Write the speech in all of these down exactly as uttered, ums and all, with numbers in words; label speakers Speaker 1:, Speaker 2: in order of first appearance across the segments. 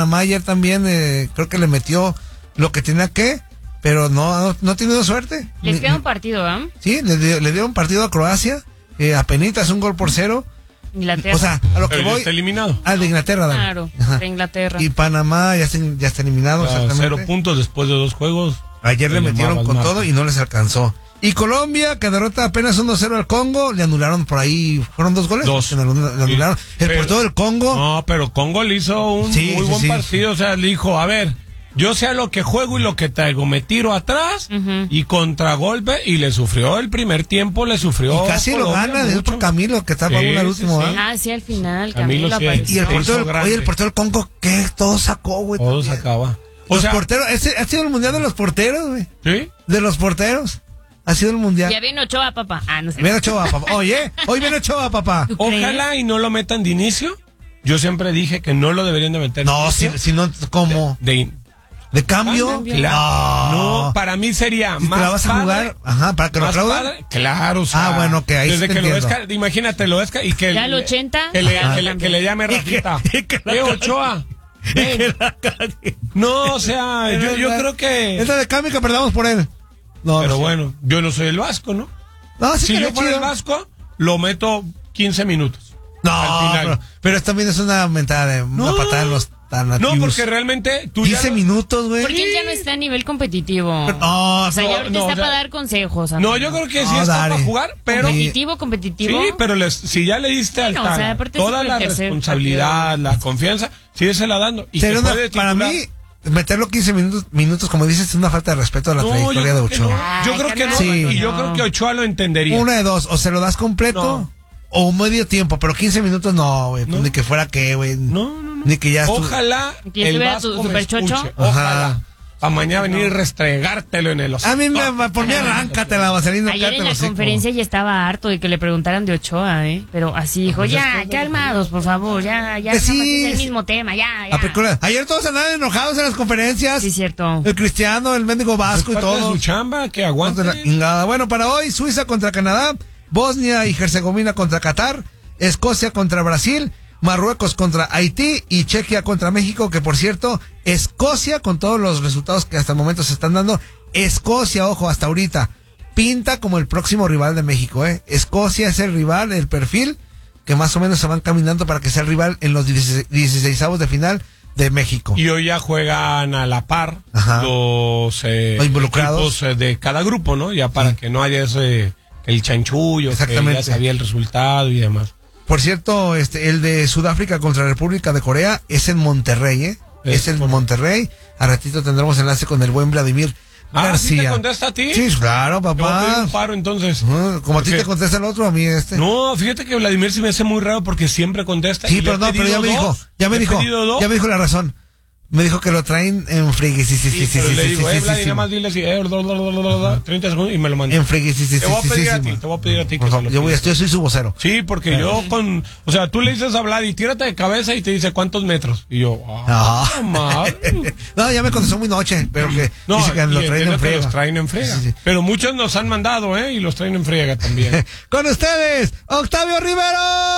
Speaker 1: Panamá ayer también, eh, creo que le metió lo que tenía que, pero no, no, no ha tenido suerte.
Speaker 2: Les queda un partido, ¿eh?
Speaker 1: Sí, le, le dio un partido a Croacia, eh, apenitas un gol por cero.
Speaker 2: Inglaterra.
Speaker 1: O sea, a lo que
Speaker 3: Pero
Speaker 1: voy.
Speaker 3: está eliminado.
Speaker 1: Ah, de Inglaterra, Dan.
Speaker 2: Claro,
Speaker 1: Ajá.
Speaker 2: de Inglaterra.
Speaker 1: Y Panamá ya está, ya está eliminado,
Speaker 3: Claro,
Speaker 1: exactamente.
Speaker 3: cero puntos después de dos juegos.
Speaker 1: Ayer le
Speaker 3: Le
Speaker 1: metieron
Speaker 3: llamabas
Speaker 1: con
Speaker 3: más.
Speaker 1: todo y no les alcanzó. Y Colombia, que derrota apenas uno cero al Congo, le anularon por ahí, fueron dos goles.
Speaker 3: Dos.
Speaker 1: Le anularon, le anularon.
Speaker 3: Sí,
Speaker 1: El
Speaker 3: pero-
Speaker 1: portero del Congo.
Speaker 3: No, pero Congo le hizo un
Speaker 1: Sí,
Speaker 3: muy
Speaker 1: sí,
Speaker 3: buen
Speaker 1: sí.
Speaker 3: partido. O sea, le dijo, a ver, yo sé a lo que juego y lo que traigo. Me tiro atrás
Speaker 2: Ujú.
Speaker 3: y contragolpe. Y le sufrió el primer tiempo, le sufrió.
Speaker 1: Y casi lo
Speaker 3: Colombia
Speaker 1: gana, es
Speaker 3: mucho.
Speaker 1: por Camilo, que estaba
Speaker 3: Sí,
Speaker 1: al
Speaker 3: sí,
Speaker 1: último,
Speaker 3: sí.
Speaker 1: ¿eh?
Speaker 2: Ah, sí, al final,
Speaker 3: Camilo
Speaker 2: Camilo
Speaker 3: sí.
Speaker 2: apareció.
Speaker 1: Y el
Speaker 3: Se
Speaker 1: portero,
Speaker 3: hizo
Speaker 1: del-
Speaker 3: grande.
Speaker 1: oye, el portero del Congo, ¿qué? Todo sacó, güey.
Speaker 3: Todo
Speaker 1: también.
Speaker 3: sacaba. O
Speaker 1: Los
Speaker 3: sea,
Speaker 1: porteros, ese ha sido el mundial de los porteros, güey.
Speaker 3: ¿sí?
Speaker 1: De los porteros. Ha sido el mundial.
Speaker 2: Ya viene Ochoa, papá. Ah, no sé.
Speaker 1: Viene Ochoa, papá. Oye, hoy viene Ochoa, papá.
Speaker 2: ¿Tú crees?
Speaker 3: Ojalá y no lo metan de inicio. Yo siempre dije que no lo deberían de meter.
Speaker 1: No,
Speaker 3: de
Speaker 1: si,
Speaker 3: inicio.
Speaker 1: si no, ¿cómo?
Speaker 3: De,
Speaker 1: ¿De cambio?
Speaker 2: cambio.
Speaker 3: Claro.
Speaker 1: No.
Speaker 3: No, para mí sería
Speaker 1: ¿Y te
Speaker 3: más
Speaker 1: la vas a
Speaker 3: padre,
Speaker 1: jugar? Ajá, para que lo
Speaker 3: más
Speaker 1: aplaudan.
Speaker 3: padre. Claro, o sea,
Speaker 1: Ah, bueno, que ahí
Speaker 3: desde
Speaker 1: sí te
Speaker 3: que lo
Speaker 1: entiendo.
Speaker 3: ves, imagínate, lo ves y que
Speaker 2: Ya al
Speaker 3: le-
Speaker 2: ochenta,
Speaker 3: que le,
Speaker 2: ajá.
Speaker 3: que le- que le llame Rafita.
Speaker 1: y que la
Speaker 3: Eh,
Speaker 1: cague.
Speaker 3: Ochoa.
Speaker 1: Y
Speaker 3: ven.
Speaker 1: que la cague.
Speaker 3: No, o sea,
Speaker 1: Es
Speaker 3: yo, yo
Speaker 1: verdad.
Speaker 3: creo que.
Speaker 1: Esta de cambio que perdamos por él. No,
Speaker 3: Pero
Speaker 1: no,
Speaker 3: bueno, yo no soy el Vasco, ¿no?
Speaker 1: no, sí
Speaker 3: Si
Speaker 1: que
Speaker 3: yo
Speaker 1: le
Speaker 3: fuera el
Speaker 1: chido.
Speaker 3: Vasco, lo meto quince minutos.
Speaker 1: No,
Speaker 3: al final.
Speaker 1: pero, pero esto también es una mentada de una
Speaker 3: No.
Speaker 1: patada en los tan
Speaker 3: No, porque realmente tú ya
Speaker 1: quince
Speaker 3: lo-
Speaker 1: minutos, güey.
Speaker 2: Porque él ya no está a nivel competitivo.
Speaker 1: No,
Speaker 2: O sea,
Speaker 3: no,
Speaker 2: ya ahorita
Speaker 3: no,
Speaker 2: está
Speaker 3: o sea,
Speaker 2: para dar consejos.
Speaker 3: No,
Speaker 2: amigo.
Speaker 3: yo creo que sí
Speaker 1: No,
Speaker 3: está
Speaker 1: Dari.
Speaker 3: para jugar, pero.
Speaker 1: Sí.
Speaker 2: Competitivo, competitivo.
Speaker 3: Sí, pero les, si ya le diste al
Speaker 2: Bueno, o sea,
Speaker 3: Tano
Speaker 2: aparte es
Speaker 3: toda
Speaker 2: el
Speaker 3: la
Speaker 2: tercer
Speaker 3: responsabilidad,
Speaker 2: partido.
Speaker 3: la confianza, síguesela dando. Y
Speaker 1: Sería
Speaker 3: que
Speaker 1: una-
Speaker 3: juegue de
Speaker 1: para
Speaker 3: titular.
Speaker 1: mí, meterlo quince minutos, minutos, como dices, es una falta de respeto a la
Speaker 3: No, yo
Speaker 1: trayectoria de
Speaker 3: creo que no.
Speaker 1: Ochoa.
Speaker 3: Yo
Speaker 2: Ay,
Speaker 3: creo que no.
Speaker 1: Sí.
Speaker 3: Y yo creo que Ochoa lo entendería.
Speaker 1: Una de dos, o se lo das completo,
Speaker 3: No.
Speaker 1: o medio tiempo, pero quince minutos no, güey. Pues
Speaker 3: No.
Speaker 1: ni que fuera que, güey.
Speaker 3: No, no, no.
Speaker 1: Ni que ya estu-
Speaker 3: Ojalá
Speaker 2: Que
Speaker 3: el
Speaker 2: estuviera
Speaker 3: Vasco
Speaker 2: tu
Speaker 3: me
Speaker 2: superchocho.
Speaker 3: escuche. Ojalá.
Speaker 1: Ajá.
Speaker 3: Para mañana venir y restregártelo en el hocico.
Speaker 1: A mí me, por mí arráncatela, Vaselina.
Speaker 2: Ayer
Speaker 1: cállate
Speaker 2: en la
Speaker 1: el hocico.
Speaker 2: conferencia ya estaba harto de que le preguntaran de Ochoa, ¿eh? Pero así dijo, ya, calmados, por favor, ya, ya,
Speaker 1: Que
Speaker 2: nada más
Speaker 1: sí,
Speaker 2: es el
Speaker 1: sí.
Speaker 2: mismo tema, ya,
Speaker 1: A
Speaker 2: ya.
Speaker 1: película. Ayer todos andaban enojados en las conferencias.
Speaker 2: Sí, cierto.
Speaker 1: El Cristiano, el mendigo Vasco y
Speaker 3: Es parte de
Speaker 1: todo.
Speaker 3: su chamba, que
Speaker 1: De
Speaker 3: aguante.
Speaker 1: la chingada. Bueno, para hoy, Suiza contra Canadá, Bosnia y Herzegovina contra Qatar, Escocia contra Brasil, Marruecos contra Haití y Chequia contra México, que por cierto, Escocia, con todos los resultados que hasta el momento se están dando, Escocia, ojo, hasta ahorita, pinta como el próximo rival de México, ¿eh? Escocia es el rival, el perfil, que más o menos se van caminando para que sea el rival en los dieciseisavos de final de México.
Speaker 3: Y hoy ya juegan a la par
Speaker 1: Ajá.
Speaker 3: los eh,
Speaker 1: Los involucrados.
Speaker 3: equipos eh, de cada grupo, ¿no? Ya para
Speaker 1: Sí.
Speaker 3: que no haya ese el chanchullo, que
Speaker 1: Exactamente.
Speaker 3: ya sabía el resultado y demás.
Speaker 1: Por cierto, este, el de Sudáfrica contra República de Corea es en Monterrey, ¿eh?
Speaker 3: Es
Speaker 1: Es en
Speaker 3: correcto.
Speaker 1: Monterrey. A ratito tendremos enlace con el buen Vladimir
Speaker 3: Ah, ¿sí te
Speaker 1: García.
Speaker 3: contesta a ti?
Speaker 1: Sí, claro,
Speaker 3: Te voy a pedir
Speaker 1: papá.
Speaker 3: un paro entonces.
Speaker 1: Ah, como a ti
Speaker 3: ¿Por
Speaker 1: te
Speaker 3: qué?
Speaker 1: contesta el otro, a mí este.
Speaker 3: No, fíjate que Vladimir se me hace muy raro porque siempre contesta.
Speaker 1: sí,
Speaker 3: y le
Speaker 1: pero
Speaker 3: he
Speaker 1: no, pero
Speaker 3: pedido
Speaker 1: ya me dijo,
Speaker 3: dos,
Speaker 1: ya me
Speaker 3: le he
Speaker 1: dijo,
Speaker 3: pedido dos.
Speaker 1: ya me dijo la razón. Me dijo que lo traen en frigui, sí, sí, sí,
Speaker 3: Sí,
Speaker 1: sí,
Speaker 3: pero
Speaker 1: sí,
Speaker 3: le
Speaker 1: sí,
Speaker 3: digo,
Speaker 1: sí,
Speaker 3: eh,
Speaker 1: sí,
Speaker 3: Vlad, y
Speaker 1: sí,
Speaker 3: nada más dile así, eh, bla, bla, bla, bla, bla, treinta segundos y me lo manda.
Speaker 1: en frigui, sí, sí,
Speaker 3: Te
Speaker 1: sí,
Speaker 3: voy a
Speaker 1: sí,
Speaker 3: pedir
Speaker 1: sí,
Speaker 3: a
Speaker 1: sí,
Speaker 3: ti,
Speaker 1: ma.
Speaker 3: te voy a pedir a ti que
Speaker 1: Por
Speaker 3: se
Speaker 1: favor,
Speaker 3: lo
Speaker 1: yo voy,
Speaker 3: pidas.
Speaker 1: yo soy su vocero.
Speaker 3: Sí, porque yo con, o sea, tú le dices a Vlad y tírate de cabeza y te dice cuántos metros. Y yo, ah,
Speaker 1: Ah.
Speaker 3: madre.
Speaker 1: No, ya me contestó muy noche, pero que
Speaker 3: No,
Speaker 1: dice que
Speaker 3: y
Speaker 1: lo traen
Speaker 3: entiendo
Speaker 1: en
Speaker 3: que
Speaker 1: friega.
Speaker 3: los traen en friega.
Speaker 1: Sí, sí, sí.
Speaker 3: Pero muchos nos han mandado, ¿eh? Y los traen en friega también.
Speaker 1: Con ustedes, Octavio Rivero.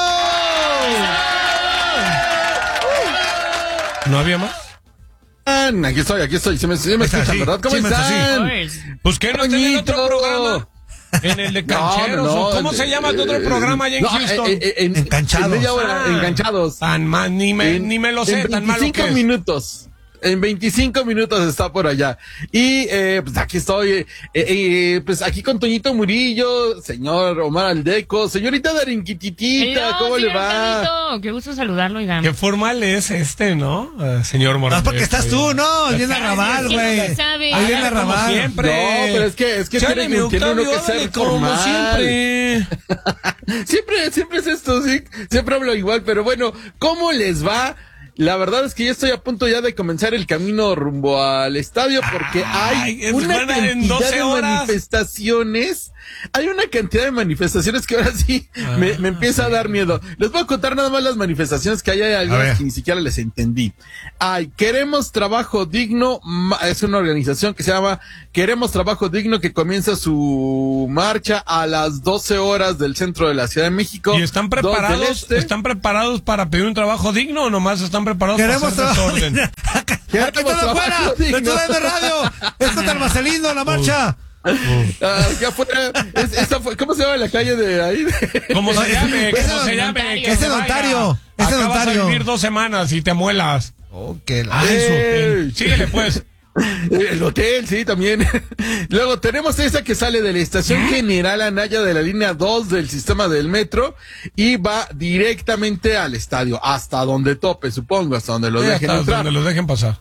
Speaker 3: ¿No había más?
Speaker 4: Aquí estoy, aquí estoy. Se me, se me
Speaker 1: Está,
Speaker 4: escuchan,
Speaker 1: sí.
Speaker 4: ¿verdad? ¿Cómo
Speaker 1: Sí, me está,
Speaker 4: están?
Speaker 3: Pues que no tienen
Speaker 4: Toñito.
Speaker 3: otro programa. En el de
Speaker 4: No,
Speaker 3: cancheros.
Speaker 4: no,
Speaker 3: ¿O ¿Cómo
Speaker 4: eh,
Speaker 3: se llama tu otro
Speaker 4: eh,
Speaker 3: programa allá en
Speaker 4: no,
Speaker 3: Houston?
Speaker 4: eh, eh, en,
Speaker 1: Enganchados.
Speaker 4: En media hora,
Speaker 3: Ah,
Speaker 4: enganchados.
Speaker 3: Tan mal, ni me,
Speaker 4: En-
Speaker 3: ni me lo sé,
Speaker 4: en
Speaker 3: tan malo que
Speaker 4: veinticinco
Speaker 3: es.
Speaker 4: minutos. En veinticinco minutos está por allá. Y eh, pues aquí estoy, eh, eh, pues aquí con Toñito Murillo, señor Omar Aldeco, señorita Darinquititita,
Speaker 2: Hello,
Speaker 4: ¿cómo le
Speaker 2: señor
Speaker 4: va?
Speaker 2: Octavito. Qué gusto saludarlo, oigan.
Speaker 3: Qué formal es este, ¿no? Eh, señor Morales.
Speaker 1: No, porque estás tú, no, viene Arrabal,
Speaker 2: ¿Quién
Speaker 1: güey.
Speaker 2: se sabe?
Speaker 1: Ahí viene
Speaker 3: Como
Speaker 1: Arrabal.
Speaker 3: siempre.
Speaker 4: No, pero es que, es que
Speaker 3: Chale,
Speaker 4: tiene,
Speaker 3: mi
Speaker 4: tiene uno
Speaker 3: Octavio,
Speaker 4: que ser
Speaker 3: órale, como
Speaker 4: formal.
Speaker 3: siempre.
Speaker 4: Siempre, siempre es esto, sí. Siempre hablo igual, pero bueno, ¿cómo les va? La verdad es que ya estoy a punto ya de comenzar el camino rumbo al estadio porque
Speaker 3: Ay,
Speaker 4: hay
Speaker 3: es
Speaker 4: una
Speaker 3: buena, en
Speaker 4: cantidad
Speaker 3: doce
Speaker 4: de
Speaker 3: horas.
Speaker 4: manifestaciones. Hay una cantidad de manifestaciones que ahora sí me,
Speaker 3: Ah,
Speaker 4: me empieza a dar miedo. Les voy a contar nada más las manifestaciones que hay, hay
Speaker 1: ver.
Speaker 4: algunas que ni siquiera les entendí. Ay, queremos trabajo digno, ma- es una organización que se llama Queremos Trabajo Digno que comienza su marcha a las doce horas del centro de la Ciudad de México.
Speaker 3: ¿Y están
Speaker 4: dos del
Speaker 3: preparados,
Speaker 4: este.
Speaker 3: están preparados para pedir un trabajo digno o nomás están preparados
Speaker 1: Queremos
Speaker 3: para hacer
Speaker 1: trabajo.
Speaker 3: desorden.
Speaker 1: Acá
Speaker 4: Queremos
Speaker 1: está
Speaker 4: trabajo
Speaker 1: afuera,
Speaker 4: digno.
Speaker 1: de tu radio. Es contra el Marcelino, la marcha.
Speaker 4: Ah, ya fue, es- esa fue, ¿cómo se llama la calle de ahí?
Speaker 3: ¿Cómo se llame?
Speaker 1: Ese
Speaker 3: ¿Cómo se
Speaker 1: don-
Speaker 3: llame? Que
Speaker 1: ese
Speaker 3: se
Speaker 1: don
Speaker 3: vaya.
Speaker 1: Ontario, ese
Speaker 3: Acá
Speaker 1: don
Speaker 3: vas a
Speaker 1: Ontario.
Speaker 3: vivir dos semanas y te muelas.
Speaker 1: Ok,
Speaker 3: Ah, eso.
Speaker 4: Ey.
Speaker 3: Síguele, pues.
Speaker 4: El hotel, sí, también. Luego tenemos esa que sale de la estación General Anaya de la línea dos del sistema del metro y va directamente al estadio, hasta donde tope, supongo, hasta donde lo
Speaker 3: Sí,
Speaker 4: dejen
Speaker 3: hasta
Speaker 4: entrar.
Speaker 3: donde los dejen pasar.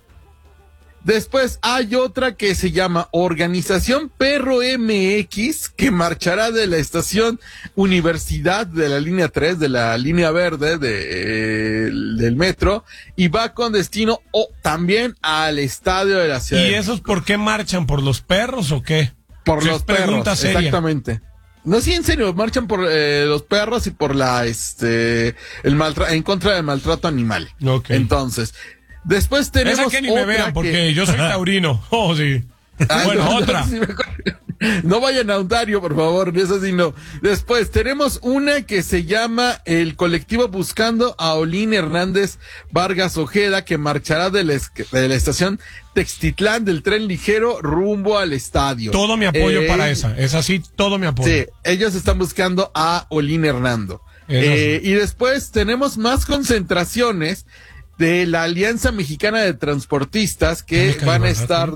Speaker 4: Después hay otra que se llama Organización Perro M X, que marchará de la estación Universidad de la línea tres, de la línea verde de, eh, del metro, y va con destino o también al estadio de la ciudad.
Speaker 3: ¿Y
Speaker 4: de
Speaker 3: esos
Speaker 4: México.
Speaker 3: por qué marchan? ¿Por los perros o qué?
Speaker 4: Por
Speaker 3: Sí,
Speaker 4: los
Speaker 3: es
Speaker 4: perros,
Speaker 3: pregunta seria.
Speaker 4: exactamente. No, sí, en serio, marchan por eh, los perros y por la, este, el maltra en contra del maltrato animal.
Speaker 3: Ok.
Speaker 4: Entonces, después tenemos
Speaker 3: Esa que ni me
Speaker 4: otra
Speaker 3: vean,
Speaker 4: que-
Speaker 3: porque yo soy taurino. Oh, sí.
Speaker 4: Ay,
Speaker 3: Bueno,
Speaker 4: no,
Speaker 3: otra.
Speaker 4: sí, mejor. No vayan a Ontario, por favor, eso sí no. Después tenemos una que se llama el colectivo Buscando a Olín Hernández Vargas Ojeda, que marchará de la, es- de la estación Textitlán del tren ligero rumbo al estadio.
Speaker 3: Todo mi apoyo
Speaker 4: Eh,
Speaker 3: para esa. Es así, todo mi apoyo.
Speaker 4: Sí, ellos están buscando a Olín Hernando.
Speaker 3: Eso
Speaker 4: Eh, y después tenemos más concentraciones de la Alianza Mexicana de Transportistas
Speaker 3: Ya
Speaker 4: que
Speaker 3: me cayó,
Speaker 4: van a
Speaker 3: ¿verdad?
Speaker 4: estar...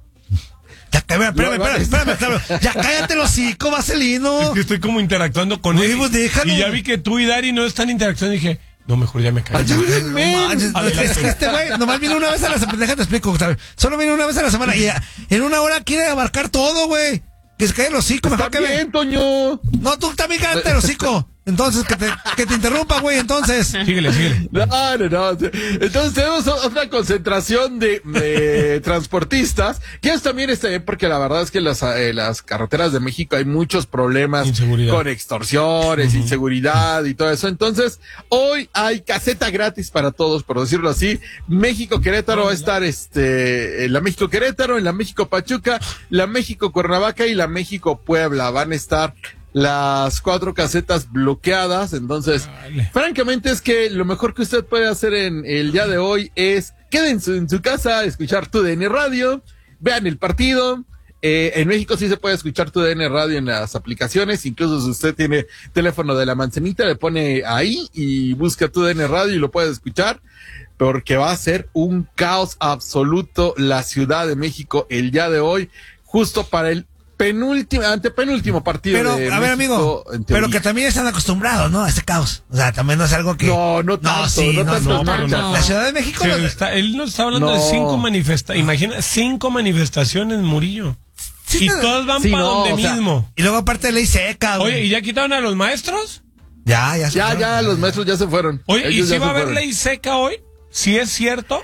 Speaker 1: Ya, espérame, espérame,
Speaker 4: No,
Speaker 1: espérame, espérame, espérame. Ya cállate los hocico, Marcelino.
Speaker 3: Es que estoy como interactuando con
Speaker 1: Güey,
Speaker 3: él.
Speaker 1: pues déjalo.
Speaker 3: Y ya vi que tú y Dari no están interactuando y dije, no, mejor ya me callo.
Speaker 4: Ayúdenme.
Speaker 1: No manches,
Speaker 3: Adelante.
Speaker 1: es que este güey nomás viene una vez a la semana. Déjate explico, Gustavo. Solo viene una vez a la semana y en una hora quiere abarcar todo, güey. Que se cae el hocico,
Speaker 4: Está
Speaker 1: mejor que ve.
Speaker 4: bien, Toño.
Speaker 1: No, tú también cállate el hocico. Entonces, que te, que te interrumpa, güey, entonces.
Speaker 3: Síguele, síguele.
Speaker 4: No, no, no. Entonces tenemos o- otra concentración de, de transportistas, que es también este, porque la verdad es que las, eh, las carreteras de México hay muchos problemas
Speaker 3: Inseguridad.
Speaker 4: con extorsiones, inseguridad y todo eso. Entonces, hoy hay caseta gratis para todos, por decirlo así. México Querétaro va a estar este, en la México Querétaro, en la México Pachuca, la México Cuernavaca y la México Puebla. Van a estar las cuatro casetas bloqueadas, entonces,
Speaker 3: Dale.
Speaker 4: francamente es que lo mejor que usted puede hacer en el día de hoy es quédense en su casa, escuchar tu D N Radio, vean el partido. Eh, en México sí se puede escuchar tu D N Radio en las aplicaciones, incluso si usted tiene teléfono de la manzanita, le pone ahí y busca tu D N Radio y lo puede escuchar, porque va a ser un caos absoluto la Ciudad de México el día de hoy, justo para el penúltimo, antepenúltimo partido
Speaker 1: Pero,
Speaker 4: de
Speaker 1: a ver,
Speaker 4: México,
Speaker 1: amigo,
Speaker 4: en
Speaker 1: pero
Speaker 4: teoría.
Speaker 1: que también están acostumbrados, ¿no? A ese caos. O sea, también no es algo que.
Speaker 4: No, no tanto,
Speaker 1: sí,
Speaker 4: no
Speaker 1: no,
Speaker 4: tanto,
Speaker 1: no,
Speaker 3: pero
Speaker 1: no.
Speaker 3: no.
Speaker 1: La Ciudad de México.
Speaker 3: Sí,
Speaker 1: lo-
Speaker 3: está- él nos está hablando de
Speaker 4: No.
Speaker 3: cinco manifestaciones. Imagina, cinco manifestaciones, Murillo.
Speaker 1: Sí,
Speaker 3: y
Speaker 1: no.
Speaker 3: todas van
Speaker 4: Sí,
Speaker 3: para
Speaker 4: no,
Speaker 3: donde
Speaker 4: o sea,
Speaker 3: mismo.
Speaker 1: Y luego, aparte, ley seca, güey.
Speaker 3: Oye, ¿y ya quitaron a los maestros?
Speaker 1: Ya, ya se
Speaker 4: Ya,
Speaker 1: fueron.
Speaker 4: ya, los maestros ya se fueron.
Speaker 3: Oye, ¿y
Speaker 4: Ellos
Speaker 3: si
Speaker 4: ya
Speaker 3: va a
Speaker 4: se
Speaker 3: haber
Speaker 4: fueron.
Speaker 3: ley seca hoy? ¿Si es cierto?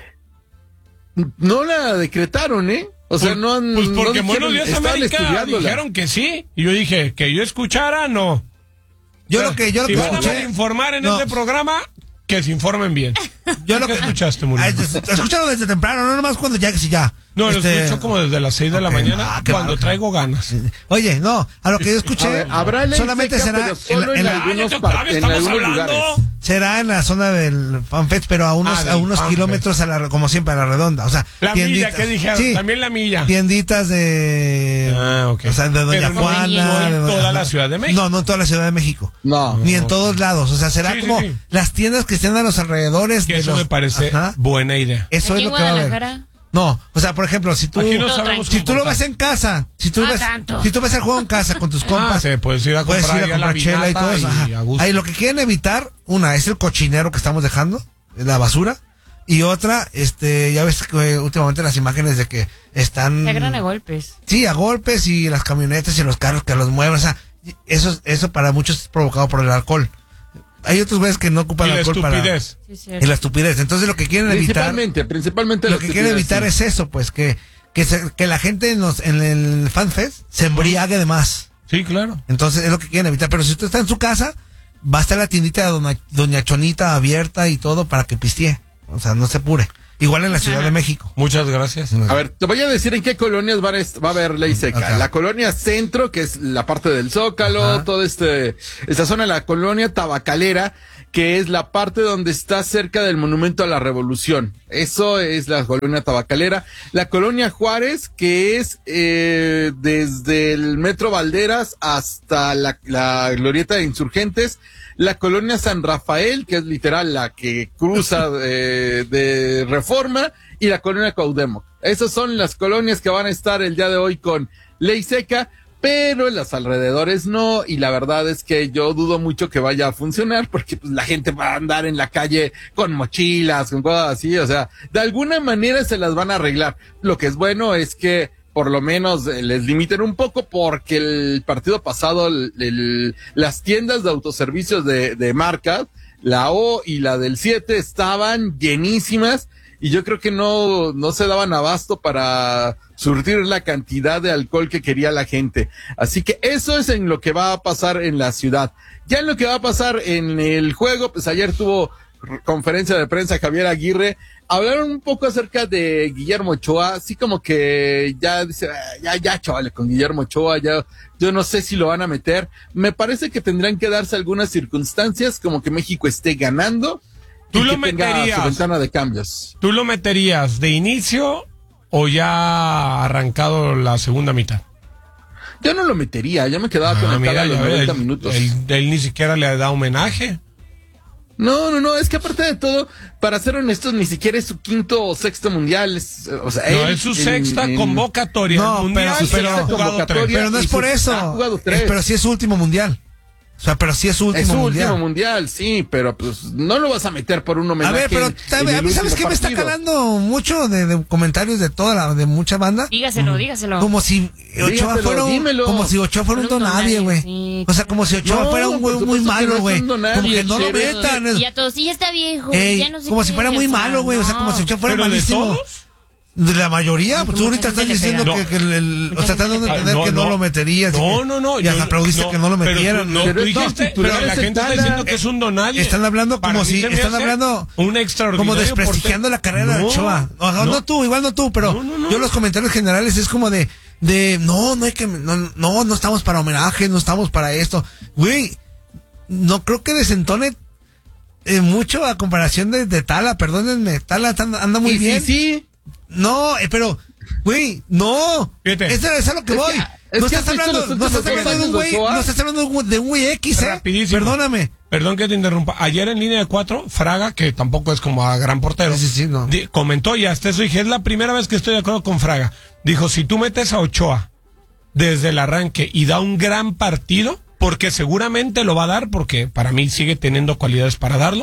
Speaker 4: No la decretaron, ¿eh? O sea,
Speaker 3: Pues-
Speaker 4: no han.
Speaker 3: Pues
Speaker 4: no
Speaker 3: porque
Speaker 4: dijeron,
Speaker 3: Buenos Días
Speaker 4: estaban
Speaker 3: América
Speaker 4: estudiándola.
Speaker 3: dijeron que sí. Y yo dije, que yo escuchara, no.
Speaker 1: Yo lo que, yo lo
Speaker 3: si
Speaker 1: que
Speaker 3: van a
Speaker 1: escuché.
Speaker 3: informar en
Speaker 1: No.
Speaker 3: este programa, que se informen bien.
Speaker 1: Yo lo
Speaker 3: ¿Qué
Speaker 1: que
Speaker 3: escuchaste, Murillo?
Speaker 1: Ay, es- escúchalo desde temprano, no nomás cuando ya, que si ya.
Speaker 3: No, lo
Speaker 1: Este,
Speaker 3: escucho como desde las seis de la
Speaker 1: ok,
Speaker 3: mañana,
Speaker 1: ah, qué
Speaker 3: cuando
Speaker 1: bárbaro.
Speaker 3: traigo ganas.
Speaker 1: Oye, no, a lo que yo escuché,
Speaker 4: A ver, habrá ley
Speaker 1: solamente
Speaker 4: seca,
Speaker 1: será
Speaker 4: pero
Speaker 1: en,
Speaker 4: solo
Speaker 1: la- en
Speaker 4: en
Speaker 1: la-
Speaker 4: algunos
Speaker 3: Cállate,
Speaker 4: par-
Speaker 3: otra vez
Speaker 4: en
Speaker 3: estamos
Speaker 4: algunos
Speaker 3: hablando.
Speaker 4: lugares.
Speaker 1: será en la zona del FanFest, pero a unos,
Speaker 3: Ah,
Speaker 1: a
Speaker 3: del
Speaker 1: unos
Speaker 3: FanFest.
Speaker 1: kilómetros a la, como siempre, a la redonda. O sea,
Speaker 3: La
Speaker 1: tienditas-
Speaker 3: milla, ¿qué dijeron?
Speaker 1: sí,
Speaker 3: También la milla.
Speaker 1: tienditas de.
Speaker 3: Ah, ok.
Speaker 1: O sea, de Doña
Speaker 3: Pero no
Speaker 1: Juana.
Speaker 3: en
Speaker 1: de Doña-
Speaker 3: toda la Ciudad de México.
Speaker 1: No, no en toda la Ciudad de México.
Speaker 4: No.
Speaker 1: Ni en todos lados. O sea, será
Speaker 3: Sí, sí,
Speaker 1: como
Speaker 3: sí.
Speaker 1: las tiendas que estén a los alrededores
Speaker 3: Que
Speaker 1: de
Speaker 3: eso
Speaker 1: los.
Speaker 3: me parece
Speaker 1: Ajá.
Speaker 3: buena idea.
Speaker 1: Eso
Speaker 2: Aquí
Speaker 1: es
Speaker 2: en
Speaker 1: lo que va a haber.
Speaker 2: Guadalajara.
Speaker 1: No, o sea, por ejemplo, si tú.
Speaker 3: Aquí no
Speaker 2: Todo
Speaker 3: sabemos
Speaker 1: Si tú lo
Speaker 3: comportar.
Speaker 1: ves en casa, si tú
Speaker 2: Ah,
Speaker 1: ves,
Speaker 2: tanto.
Speaker 1: si tú ves el juego en casa con tus
Speaker 3: Ah,
Speaker 1: compas,
Speaker 3: sí, puedes ir a
Speaker 1: puedes
Speaker 3: comprar
Speaker 1: ir a
Speaker 3: ya la
Speaker 1: comprar chela y
Speaker 3: vinata
Speaker 1: todo eso.
Speaker 3: y
Speaker 1: ajá.
Speaker 3: a gusto.
Speaker 1: Ahí lo que quieren evitar, una es el cochinero que estamos dejando, la basura, y otra, este, ya ves que eh, últimamente las imágenes de que están,
Speaker 2: Se agarran a golpes.
Speaker 1: sí, a golpes y las camionetas y los carros que los mueven, o sea, eso, eso para muchos es provocado por el alcohol. Hay otros güeyes que no ocupan
Speaker 3: Y la
Speaker 1: alcohol para
Speaker 3: estupidez.
Speaker 2: Sí, es
Speaker 1: y
Speaker 2: cierto.
Speaker 1: la estupidez. Entonces lo que quieren evitar,
Speaker 4: Principalmente, principalmente
Speaker 1: lo que quieren evitar es eso, pues que que, se- que la gente en, los, en el FanFest se embriague de más.
Speaker 3: Sí, claro.
Speaker 1: Entonces es lo que quieren evitar. Pero si usted está en su casa, va a estar la tiendita de Doña, Doña Chonita abierta y todo para que pistee. O sea, no se apure. Igual en la Ciudad de México.
Speaker 3: Muchas gracias.
Speaker 4: A ver, te voy a decir en qué colonias va a, est- va a haber ley seca.
Speaker 1: Ajá.
Speaker 4: La colonia Centro, que es la parte del Zócalo,
Speaker 1: Ajá.
Speaker 4: toda este, esta zona, la colonia Tabacalera, que es la parte donde está cerca del Monumento a la Revolución. Eso es la colonia Tabacalera. La colonia Juárez, que es eh, desde el Metro Valderas hasta la, la Glorieta de Insurgentes. La colonia San Rafael, que es literal la que cruza de, de Reforma, y la colonia Cuauhtémoc. Esas son las colonias que van a estar el día de hoy con ley seca, pero en los alrededores no, y la verdad es que yo dudo mucho que vaya a funcionar, porque pues la gente va a andar en la calle con mochilas, con cosas así, o sea, de alguna manera se las van a arreglar. Lo que es bueno es que por lo menos eh, les limiten un poco, porque el partido pasado el, el, las tiendas de autoservicios de, de marcas, la O y la del siete, estaban llenísimas, y yo creo que no, no se daban abasto para surtir la cantidad de alcohol que quería la gente. Así que eso es en lo que va a pasar en la ciudad. Ya en lo que va a pasar en el juego, pues ayer tuvo conferencia de prensa Javier Aguirre. Hablaron un poco acerca de Guillermo Ochoa, así como que ya dice, ya, ya, chavales, con Guillermo Ochoa, ya, yo no sé si lo van a meter. Me parece que tendrán que darse algunas circunstancias, como que México esté ganando.
Speaker 3: ¿Tú
Speaker 4: y
Speaker 3: lo
Speaker 4: que tenga
Speaker 3: meterías?
Speaker 4: su ventana de cambios.
Speaker 3: ¿Tú lo meterías de inicio o ya arrancado la segunda mitad?
Speaker 4: Yo no lo metería, yo me quedaba
Speaker 3: Ah,
Speaker 4: con el
Speaker 3: mira,
Speaker 4: a los
Speaker 3: ya ves,
Speaker 4: noventa
Speaker 3: él-
Speaker 4: minutos.
Speaker 3: Él, él ni siquiera le da homenaje.
Speaker 4: No, no, no, es que aparte de todo, para ser honestos, ni siquiera es su quinto o sexto mundial. Es, o sea,
Speaker 3: No,
Speaker 4: él
Speaker 3: es su
Speaker 4: en-
Speaker 3: sexta
Speaker 4: en-
Speaker 3: convocatoria.
Speaker 1: No,
Speaker 3: El mundial
Speaker 1: pero-
Speaker 3: se
Speaker 1: pero-
Speaker 3: ha jugado
Speaker 4: convocatoria.
Speaker 3: tres.
Speaker 1: Pero no
Speaker 4: y
Speaker 1: es por
Speaker 4: se-
Speaker 1: eso.
Speaker 4: ha jugado
Speaker 1: Es-
Speaker 4: tres.
Speaker 1: pero sí es su último mundial. O sea, pero sí es su último
Speaker 4: Es su
Speaker 1: mundial.
Speaker 4: último mundial, sí, pero pues no lo vas a meter por un
Speaker 1: A
Speaker 4: homenaje.
Speaker 1: ver, pero
Speaker 4: en-
Speaker 1: ta-
Speaker 4: en
Speaker 1: a
Speaker 4: el
Speaker 1: mí, ¿sabes
Speaker 4: último
Speaker 1: qué me está
Speaker 4: partido.
Speaker 1: calando mucho de, de comentarios de toda la, de mucha banda?
Speaker 2: Dígaselo, dígaselo.
Speaker 1: Como si Ochoa
Speaker 4: Dígaselo,
Speaker 1: fuera un,
Speaker 4: dímelo.
Speaker 1: como si Ochoa fuera un
Speaker 2: Fuera un
Speaker 1: don nadie,
Speaker 2: nadie,
Speaker 1: güey.
Speaker 2: sí.
Speaker 1: O sea, como si Ochoa
Speaker 4: No,
Speaker 1: fuera un
Speaker 4: por
Speaker 1: güey muy
Speaker 4: supuesto que no
Speaker 1: malo,
Speaker 4: es
Speaker 1: güey.
Speaker 4: un don
Speaker 1: Como
Speaker 4: nadie,
Speaker 1: que no lo
Speaker 4: chévere.
Speaker 1: metan.
Speaker 2: Y a todos, sí, ya está viejo.
Speaker 1: Ey,
Speaker 2: ya no sé
Speaker 1: como
Speaker 2: qué,
Speaker 1: si fuera
Speaker 2: o
Speaker 1: muy
Speaker 2: sea,
Speaker 1: malo, güey. O sea, como si Ochoa fuera
Speaker 3: ¿Pero de
Speaker 1: malísimo.
Speaker 3: todos?
Speaker 1: De la mayoría, pues tú
Speaker 2: Mucha
Speaker 1: ahorita
Speaker 2: gente
Speaker 1: estás
Speaker 2: le
Speaker 1: diciendo
Speaker 3: pega.
Speaker 1: que, que el, el- o sea, tratando de
Speaker 3: Ah,
Speaker 1: entender
Speaker 3: no,
Speaker 1: que no,
Speaker 3: no.
Speaker 1: lo meterías. y
Speaker 3: No,
Speaker 1: que-
Speaker 3: no, no.
Speaker 1: Y hasta
Speaker 3: yo-
Speaker 1: aplaudiste que no lo
Speaker 3: pero tú-
Speaker 1: metieran.
Speaker 3: No,
Speaker 4: Pero
Speaker 3: tú
Speaker 4: es dos
Speaker 3: dijiste, pero
Speaker 4: titulares
Speaker 3: la
Speaker 4: de
Speaker 3: gente está
Speaker 4: Tala.
Speaker 3: diciendo que es un donadie.
Speaker 1: Están hablando
Speaker 3: Para
Speaker 1: como
Speaker 3: mí
Speaker 1: si,
Speaker 3: se me
Speaker 1: están
Speaker 3: hace
Speaker 1: hablando
Speaker 3: un extraordinario
Speaker 1: como desprestigiando
Speaker 3: portero.
Speaker 1: la carrera de
Speaker 3: No,
Speaker 1: Ochoa. Ojalá, no,
Speaker 3: no.
Speaker 1: tú, igual no tú, pero
Speaker 3: No, no, no.
Speaker 1: yo los comentarios generales es como de, de, no, no hay que, no, no, no estamos para homenaje, no estamos para esto. Güey, no creo que desentone eh, mucho a comparación de, de Tala, perdónenme, Tala anda, anda muy
Speaker 4: Y
Speaker 1: bien.
Speaker 4: sí, sí.
Speaker 1: No, eh, pero, güey, no.
Speaker 3: Fíjate.
Speaker 1: Eso es a lo que
Speaker 4: Es
Speaker 1: voy.
Speaker 4: que-
Speaker 1: no
Speaker 4: es que
Speaker 1: estás
Speaker 4: has visto
Speaker 1: hablando,
Speaker 4: los
Speaker 1: no estás
Speaker 4: últimos
Speaker 1: hablando de un
Speaker 4: años
Speaker 1: güey,
Speaker 4: de Ochoa.
Speaker 1: no estás hablando de un güey- de un güey X, eh.
Speaker 3: Rapidísimo.
Speaker 1: Perdóname.
Speaker 3: Perdón que te interrumpa. Ayer en línea de cuatro, Fraga, que tampoco es como a gran portero,
Speaker 1: Sí, sí, sí, no.
Speaker 3: di- comentó, y hasta eso dije, es la primera vez que estoy de acuerdo con Fraga. Dijo, si tú metes a Ochoa desde el arranque y da un gran partido, porque seguramente lo va a dar, porque para mí sigue teniendo cualidades para darlo,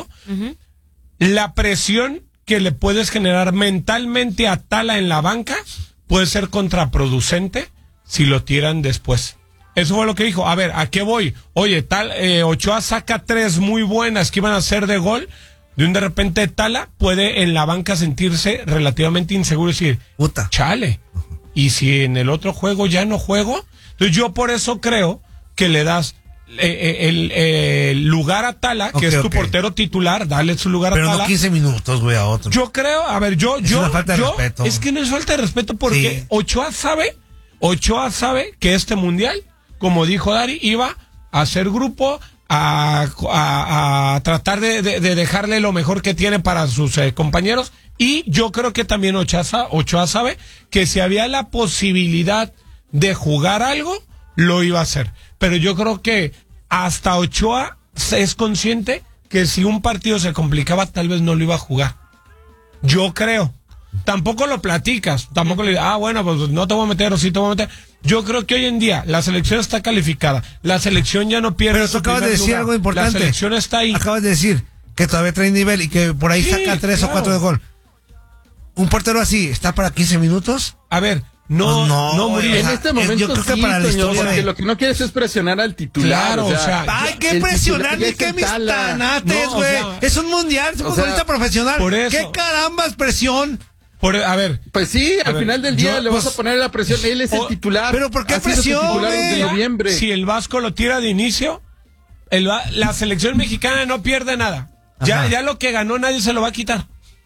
Speaker 3: la presión que le puedes generar mentalmente a Tala en la banca puede ser contraproducente si lo tiran después. Eso fue lo que dijo. A ver, ¿a qué voy? Oye, tal, eh, Ochoa saca tres muy buenas que iban a ser de gol. De un de repente Tala puede en la banca sentirse relativamente inseguro y decir,
Speaker 1: Puta.
Speaker 3: chale. Y si en el otro juego ya no juego, entonces yo por eso creo que le das eh, eh, el, eh, lugar a Tala, que
Speaker 1: Ok,
Speaker 3: es tu
Speaker 1: ok.
Speaker 3: portero titular, dale su lugar
Speaker 1: Pero
Speaker 3: a Tala.
Speaker 1: no quince minutos, güey, a otro.
Speaker 3: Yo creo, a ver, yo,
Speaker 1: Es
Speaker 3: yo,
Speaker 1: una falta de
Speaker 3: yo,
Speaker 1: respeto.
Speaker 3: es que no es falta de respeto porque
Speaker 1: Sí.
Speaker 3: Ochoa sabe, Ochoa sabe que este mundial, como dijo Dari, iba a hacer grupo, a, a, a tratar de, de, de dejarle lo mejor que tiene para sus eh, compañeros, y yo creo que también Ochoa, sa- Ochoa sabe que si había la posibilidad de jugar algo, lo iba a hacer. Pero yo creo que hasta Ochoa se- es consciente que si un partido se complicaba, tal vez no lo iba a jugar. Yo creo. Tampoco lo platicas. Tampoco le dices, ah, bueno, pues no te voy a meter o sí te voy a meter. Yo creo que hoy en día la selección está calificada. La selección ya no pierde.
Speaker 1: Pero tú
Speaker 3: su
Speaker 1: acabas de
Speaker 3: primer
Speaker 1: decir
Speaker 3: lugar.
Speaker 1: algo importante.
Speaker 3: La selección está ahí.
Speaker 1: Acabas de decir que todavía trae nivel y que por ahí
Speaker 3: Sí,
Speaker 1: saca tres
Speaker 3: claro.
Speaker 1: o cuatro de gol. ¿Un portero así está para quince minutos?
Speaker 3: A ver, no,
Speaker 1: Pues no,
Speaker 3: no,
Speaker 1: güey,
Speaker 3: Murillo.
Speaker 1: o
Speaker 4: En
Speaker 1: sea,
Speaker 4: este
Speaker 1: eh,
Speaker 4: momento
Speaker 1: yo creo que
Speaker 4: sí,
Speaker 1: para la
Speaker 4: Toño,
Speaker 1: historia
Speaker 4: porque
Speaker 1: de-
Speaker 4: lo que no quieres es presionar al titular.
Speaker 3: Claro,
Speaker 4: o sea,
Speaker 3: o sea,
Speaker 1: Ay, qué
Speaker 4: el
Speaker 1: impresionante,
Speaker 4: titular
Speaker 1: qué
Speaker 4: es el Tala.
Speaker 1: mistanates,
Speaker 3: No, o
Speaker 1: güey.
Speaker 3: sea,
Speaker 1: es un mundial, es un
Speaker 4: o sea,
Speaker 1: futbolista profesional.
Speaker 3: por eso.
Speaker 1: ¿Qué carambas presión?
Speaker 3: Por, a ver,
Speaker 4: Pues sí,
Speaker 3: A
Speaker 4: al
Speaker 3: ver,
Speaker 4: final del día
Speaker 3: yo,
Speaker 4: le vas
Speaker 1: pues,
Speaker 4: a poner la presión. Él es el
Speaker 3: o-
Speaker 4: titular.
Speaker 1: pero ¿por qué
Speaker 4: Ha sido su
Speaker 1: presión,
Speaker 4: titular
Speaker 1: güey?
Speaker 4: desde noviembre.
Speaker 3: si el Vasco lo tira de inicio, el, va- la selección mexicana no pierde nada. Ya,
Speaker 1: Ajá.
Speaker 3: ya lo que ganó nadie se lo va a quitar.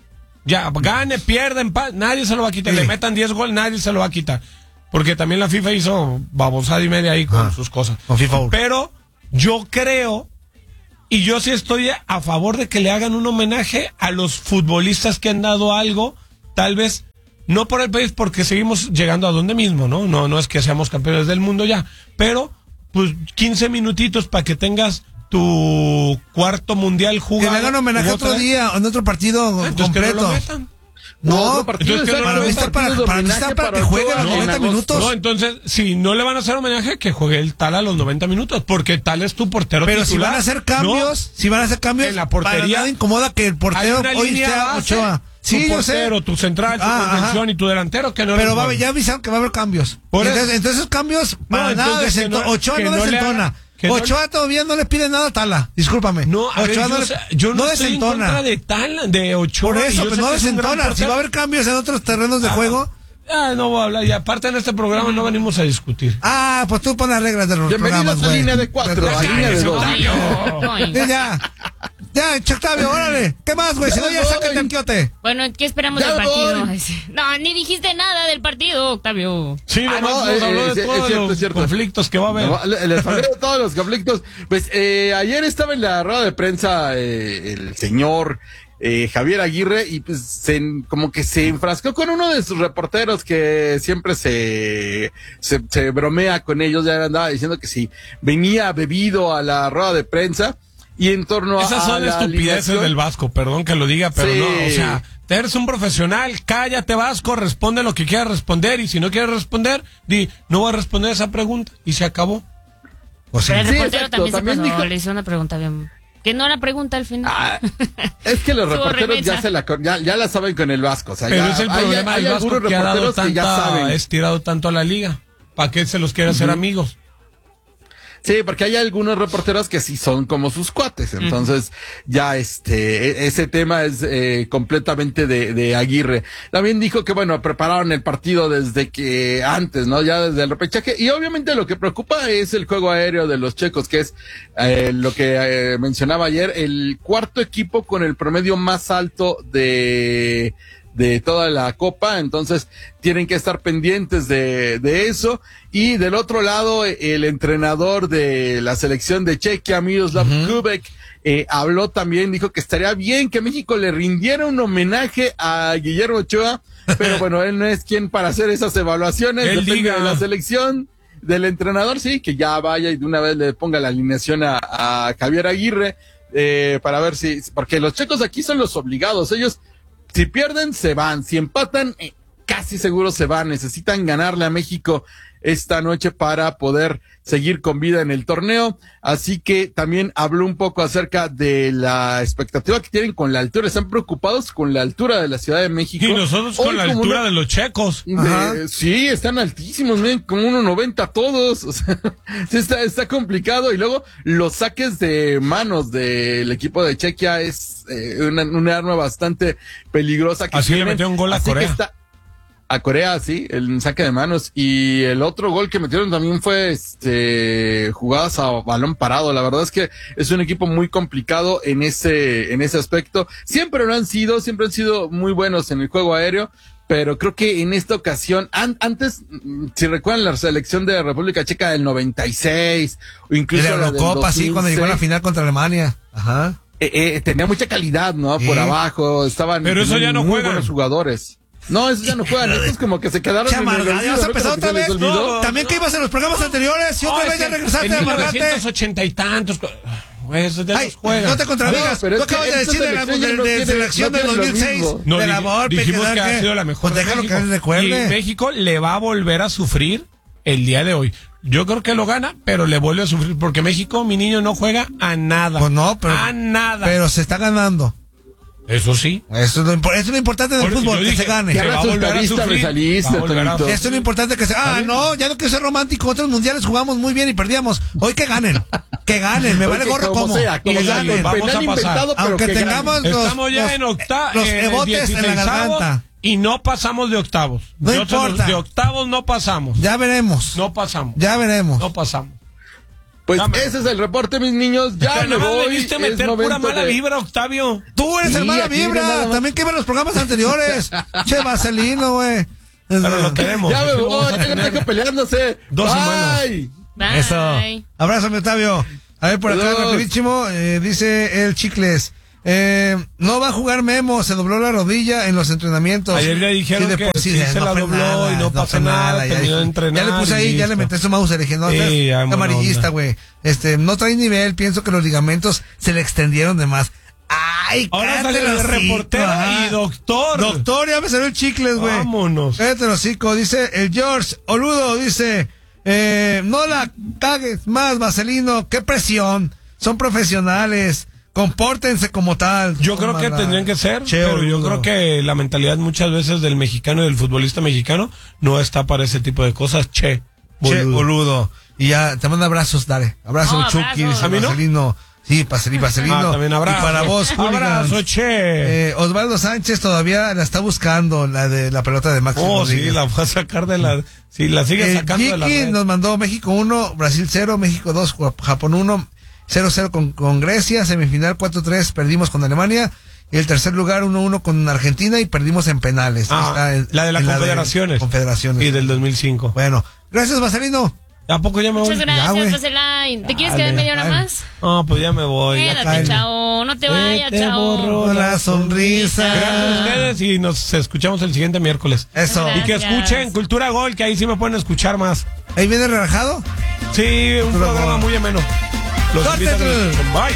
Speaker 3: Ya, gane, pierda, empate, nadie se lo va a quitar. Sí. Le metan diez goles, nadie se lo va a quitar. Porque también la FIFA hizo babosada y media ahí con ah, sus cosas. Con FIFA. Pero yo creo, y yo sí estoy a favor de que le hagan un homenaje a los futbolistas que han dado algo, tal vez, no por el país, porque seguimos llegando a donde mismo, ¿no? No, no es que seamos campeones del mundo ya, pero, pues, quince minutitos para que tengas tu cuarto mundial jugado.
Speaker 1: Que le hagan homenaje otro día, en otro partido Entonces, completo. Que no lo metan. No, no partido entonces, para, no para, para, para, para, para que juegue los no, noventa minutos.
Speaker 3: No, entonces, si no le van a hacer homenaje, que juegue el tal a los noventa minutos, porque tal es tu portero
Speaker 1: Pero
Speaker 3: titular.
Speaker 1: si van a hacer cambios, no, si van a hacer cambios,
Speaker 3: en la portería,
Speaker 1: para nada incomoda que el portero hoy sea Ochoa.
Speaker 3: Sí, tu portero, tu central, tu ah, contención y tu delantero, que no.
Speaker 1: Pero va, ya avisaron que va a haber cambios. Por entonces, entonces esos cambios, para no, nada desentona. No, Ochoa no desentona. Ochoa todavía no le pide nada a Tala, discúlpame.
Speaker 3: No, a
Speaker 1: Ochoa
Speaker 3: ver,
Speaker 1: no,
Speaker 3: yo,
Speaker 1: le,
Speaker 3: yo no,
Speaker 1: no
Speaker 3: estoy
Speaker 1: desentona.
Speaker 3: en contra de Tala, de Ochoa.
Speaker 1: Por eso, pero no desentona. Si va a haber cambios en otros terrenos de ah, juego.
Speaker 3: Ah, no voy a hablar. Y aparte en este programa no venimos a discutir.
Speaker 1: Ah, pues tú pones las reglas de los
Speaker 4: Bienvenidos
Speaker 1: programas,
Speaker 4: a línea de cuatro, a línea de dos.
Speaker 1: Ya, ya, Octavio, órale. ¿Qué más, güey? Si no, ya sácate el quiote.
Speaker 2: Bueno, ¿qué esperamos del partido? No, ni dijiste nada del partido, Octavio.
Speaker 3: Sí,
Speaker 4: ah,
Speaker 3: no,
Speaker 4: no,
Speaker 3: nos
Speaker 4: eh,
Speaker 3: habló
Speaker 4: eh,
Speaker 3: de todos
Speaker 4: cierto,
Speaker 3: los
Speaker 4: cierto.
Speaker 3: conflictos que va a haber.
Speaker 4: No, les hablé de todos los conflictos. Pues eh, ayer estaba en la rueda de prensa eh, el señor eh, Javier Aguirre y pues se, como que se enfrascó con uno de sus reporteros que siempre se, se, se bromea con ellos. Ya andaba diciendo que si venía bebido a la rueda de prensa. Y en torno a.
Speaker 3: Esas son
Speaker 4: a
Speaker 3: estupideces alineación. Del Vasco, perdón que lo diga, pero sí. no, o sea, eres un profesional, cállate Vasco, responde lo que quieras responder, y si no quieres responder, di, no voy a responder esa pregunta, y se acabó.
Speaker 2: O sea, pero el reportero sí, también, también se pasó, dijo... le hizo una pregunta bien. Que no era pregunta al final. Ah,
Speaker 4: es que los reporteros ya se la ya, ya la saben con el Vasco, o sea,
Speaker 3: pero
Speaker 4: ya,
Speaker 3: es el problema hay, del Vasco que ha dado tanta, que ya saben. Ha estirado tanto a la liga. ¿Para qué se los quiere uh-huh. hacer amigos?
Speaker 4: Sí, porque hay algunos reporteros que sí son como sus cuates, entonces mm. ya este, ese tema es eh, completamente de, de Aguirre. También dijo que bueno, prepararon el partido desde que antes, ¿no? Ya desde el repechaje, y obviamente lo que preocupa es el juego aéreo de los checos, que es eh, lo que eh, mencionaba ayer, el cuarto equipo con el promedio más alto de... de toda la copa, entonces tienen que estar pendientes de, de eso. Y del otro lado, el entrenador de la selección de Chequia, Miroslav uh-huh. Kubek, eh, habló también, dijo que estaría bien que México le rindiera un homenaje a Guillermo Ochoa, pero bueno, él no es quien para hacer esas evaluaciones,
Speaker 3: él
Speaker 4: depende
Speaker 3: diga.
Speaker 4: de la selección, del entrenador, sí, que ya vaya y de una vez le ponga la alineación a, a Javier Aguirre, eh, para ver si, porque los checos aquí son los obligados, ellos si pierden, se van. Si empatan, eh, casi seguro se van. Necesitan ganarle a México esta noche para poder seguir con vida en el torneo. Así que también habló un poco acerca de la expectativa que tienen con la altura. Están preocupados con la altura de la Ciudad de México.
Speaker 3: Y nosotros Hoy con la altura una... de los checos.
Speaker 4: De, sí, están altísimos, miren, como uno noventa todos. O sea, sí está, está complicado. Y luego los saques de manos del equipo de Chequia es eh, una, una arma bastante peligrosa. Que
Speaker 3: Así tienen. Le metió un gol a
Speaker 4: Así
Speaker 3: Corea.
Speaker 4: Está, a Corea, sí, el saque de manos. Y el otro gol que metieron también fue este jugadas a balón parado. La verdad es que es un equipo muy complicado en ese, en ese aspecto. Siempre lo han sido, siempre han sido muy buenos en el juego aéreo. Pero creo que en esta ocasión, an, antes, si recuerdan la selección de República Checa del noventa y seis, o incluso
Speaker 1: la Eurocopa, sí, cuando llegó a la final contra Alemania. Ajá.
Speaker 4: Eh, eh, tenía mucha calidad, ¿no? Sí. Por abajo, estaban
Speaker 3: pero eso ya no
Speaker 4: muy
Speaker 3: juegan.
Speaker 4: buenos jugadores. No, esos ya no juegan, estos como que se quedaron
Speaker 1: Chamarga,
Speaker 4: en el olvido.
Speaker 1: ¿Ya vas a empezar otra vez? No, también no. Que ibas en los programas anteriores y otra oh, vez ya regresaste
Speaker 3: en
Speaker 1: a
Speaker 3: mil novecientos ochenta y tantos. Eso ya los juegan.
Speaker 1: No te contradigas, tú acabas de decir de la de, de, de selección del dos mil seis,
Speaker 3: no,
Speaker 1: de la Volpe,
Speaker 3: dijimos que, que ha sido la mejor
Speaker 1: pues déjalo que él recuerde.
Speaker 3: Y México le va a volver a sufrir el día de hoy. Yo creo que lo gana, pero le vuelve a sufrir porque México, mi niño, no juega a nada.
Speaker 1: Pues no, pero,
Speaker 3: a nada.
Speaker 1: Pero se está ganando.
Speaker 3: Eso sí.
Speaker 1: Eso es lo, eso es lo importante del fútbol, que se gane.
Speaker 4: Que va a volver a sufrir. Saliste,
Speaker 1: a Esto es lo importante que se... Ah, no, ya no quiero ser romántico. Otros mundiales jugamos muy bien y perdíamos. Hoy que ganen. Que ganen. Me vale gorro como.
Speaker 4: Sea, como
Speaker 1: que ganen.
Speaker 3: Vamos a pasar.
Speaker 1: Aunque que tengamos los,
Speaker 3: Estamos ya
Speaker 1: los,
Speaker 3: en octavos.
Speaker 1: Los ebotes en la garganta.
Speaker 3: Y no pasamos de octavos.
Speaker 1: No
Speaker 3: de
Speaker 1: importa.
Speaker 3: De octavos no pasamos.
Speaker 1: Ya veremos.
Speaker 3: No pasamos.
Speaker 1: Ya veremos.
Speaker 3: No pasamos.
Speaker 4: Pues
Speaker 3: Dame.
Speaker 4: ese es el reporte, mis niños. Ya
Speaker 3: Pero
Speaker 4: me
Speaker 3: nada más
Speaker 4: voy.
Speaker 3: le viste
Speaker 4: Es
Speaker 3: meter pura
Speaker 4: momento
Speaker 3: mala
Speaker 4: de-
Speaker 3: vibra, Octavio.
Speaker 1: Tú eres
Speaker 4: Sí,
Speaker 1: el mala
Speaker 4: aquí viene nada
Speaker 1: vibra.
Speaker 4: más.
Speaker 1: También que ver los programas anteriores. Che, Vaselino, güey.
Speaker 3: Pero lo queremos.
Speaker 4: Ya me
Speaker 3: Así lo vamos
Speaker 4: voy.
Speaker 3: a
Speaker 4: Tengan
Speaker 3: tener.
Speaker 4: que peleándose.
Speaker 3: Dos semanas.
Speaker 4: Bye.
Speaker 2: Bye.
Speaker 1: Eso. Abrazo, mi Octavio. A ver, por acá,
Speaker 4: Saludos.
Speaker 1: rapidísimo, eh, dice el Chicles. Eh, no va a jugar Memo, se dobló la rodilla en los entrenamientos.
Speaker 3: Ayer le dijeron
Speaker 1: de
Speaker 3: que
Speaker 1: por
Speaker 3: sí se la
Speaker 1: fue
Speaker 3: dobló y no pasa
Speaker 1: fue
Speaker 3: nada,
Speaker 1: ya,
Speaker 3: terminó de entrenar
Speaker 1: ya le puse
Speaker 3: y
Speaker 1: ahí, ya le
Speaker 3: listo.
Speaker 1: metí su mouse, le dije, no,
Speaker 3: Sí,
Speaker 1: estás
Speaker 3: ya, buena
Speaker 1: amarillista,
Speaker 3: onda.
Speaker 1: güey. Este, no trae nivel, pienso que los ligamentos se le extendieron de más. Ay,
Speaker 3: Ahora
Speaker 1: cállate
Speaker 3: sale
Speaker 1: el
Speaker 3: de
Speaker 1: hocico,
Speaker 3: reportero
Speaker 1: ajá.
Speaker 3: y doctor.
Speaker 1: Doctor, ya me salió el Chicles, güey.
Speaker 3: Vámonos.
Speaker 1: Cállate el hocico, dice el George Oludo, dice, eh, no la cagues más, Vaselino, qué presión, son profesionales, compórtense como tal.
Speaker 3: Yo creo que
Speaker 1: Tómala.
Speaker 3: tendrían que ser,
Speaker 1: Che,
Speaker 3: pero yo
Speaker 1: Oludo.
Speaker 3: creo que la mentalidad muchas veces del mexicano y del futbolista mexicano no está para ese tipo de cosas. Che,
Speaker 1: Che,
Speaker 3: boludo.
Speaker 1: boludo. Y ya, te mando abrazos, dale. Abrazo,
Speaker 2: No,
Speaker 1: Chucky,
Speaker 2: abrazos.
Speaker 1: dice
Speaker 3: ¿A mí no?
Speaker 1: Vaselino. Sí, Vaselino, Vaselino.
Speaker 3: Ah, también abrazo.
Speaker 1: Y para vos, hooligans.
Speaker 3: Abrazo, che.
Speaker 1: Eh, Osvaldo Sánchez todavía la está buscando, la de la pelota de Máximo
Speaker 3: oh, sí,
Speaker 1: Rodríguez.
Speaker 3: la va a sacar de la... Sí, la sigue
Speaker 1: Eh,
Speaker 3: sacando de la
Speaker 1: Kiki
Speaker 3: red.
Speaker 1: nos mandó México uno, Brasil cero, México dos, Japón uno, cero cero con, con Grecia, semifinal cuatro tres, perdimos con Alemania, y el tercer lugar uno uno con Argentina y perdimos en penales.
Speaker 3: Ah,
Speaker 1: Está en-
Speaker 3: la de las
Speaker 1: en
Speaker 3: confederaciones.
Speaker 1: confederaciones.
Speaker 3: Y del dos mil cinco.
Speaker 1: Bueno, gracias, Vaselino.
Speaker 3: ¿A poco ya me voy?
Speaker 2: Muchas
Speaker 1: Ya, güey.
Speaker 2: gracias, Jocelyn. ¿Te quieres
Speaker 3: Dale,
Speaker 2: quedar media hora
Speaker 1: dale.
Speaker 2: más?
Speaker 3: No, pues ya me voy. ya
Speaker 2: Quédate,
Speaker 1: cállate.
Speaker 2: chao. No te vayas,
Speaker 3: Vete,
Speaker 2: chao.
Speaker 3: borro.
Speaker 1: Con la sonrisa.
Speaker 3: Gracias a ustedes y nos escuchamos el siguiente miércoles.
Speaker 1: Eso.
Speaker 2: Gracias.
Speaker 3: Y que escuchen Cultura Gol, que ahí sí me pueden escuchar más.
Speaker 1: Ahí viene relajado.
Speaker 3: Sí, un
Speaker 1: Cultura
Speaker 3: programa
Speaker 1: Gol.
Speaker 3: muy ameno. Los
Speaker 1: Córtate.
Speaker 3: invito a que lo escuchen. Bye.